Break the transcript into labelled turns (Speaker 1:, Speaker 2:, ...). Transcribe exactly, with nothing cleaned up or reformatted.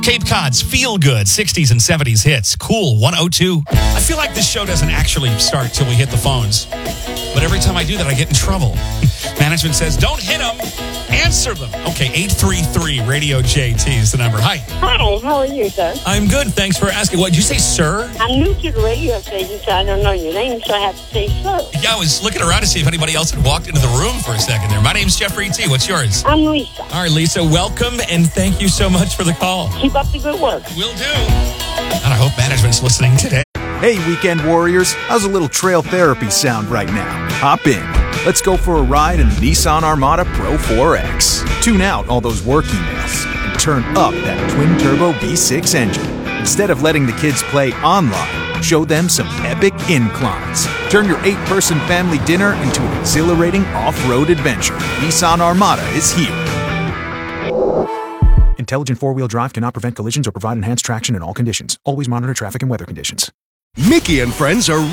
Speaker 1: Cape Cod's Feel Good sixties and seventies hits. Cool one oh two. I feel like this show doesn't actually start till we hit the phones. But every time I do that, I get in trouble. Management says, don't hit them. Answer them. Okay, eight three three Radio J T is the number. Hi.
Speaker 2: Hi, how are you, sir?
Speaker 1: I'm good. Thanks for asking. What, did you say sir?
Speaker 2: I'm new to the radio station, so I don't know your name, so I have to say sir.
Speaker 1: Yeah, I was looking around to see if anybody else had walked into the room for a second there. My name's Jeffrey T. What's yours?
Speaker 2: I'm Lisa.
Speaker 1: All right, Lisa, welcome, and thank you so much for the call.
Speaker 2: Keep up the good work.
Speaker 1: Will do. And I hope management's listening today.
Speaker 3: Hey, weekend warriors, how's a little trail therapy sound right now? Hop in. Let's go for a ride in the Nissan Armada Pro four X. Tune out all those work emails and turn up that twin-turbo V six engine. Instead of letting the kids play online, show them some epic inclines. Turn your eight-person family dinner into an exhilarating off-road adventure. Nissan Armada is here. Intelligent four-wheel drive cannot prevent collisions or provide enhanced traction in all conditions. Always monitor traffic and weather conditions.
Speaker 4: Mickey and Friends are